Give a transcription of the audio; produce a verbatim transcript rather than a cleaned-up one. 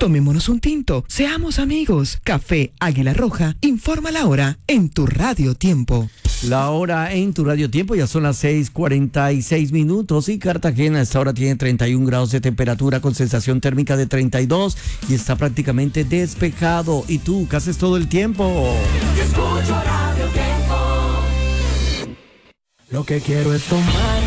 Tomémonos un tinto, seamos amigos. Café Águila Roja, informa la hora en tu Radio Tiempo. La hora en tu Radio Tiempo, ya son las seis cuarenta y seis minutos y Cartagena a esta hora tiene treinta y un grados de temperatura con sensación térmica de treinta y dos y está prácticamente despejado. ¿Y tú qué haces todo el tiempo? Yo escucho Radio Tiempo. Lo que quiero es tomar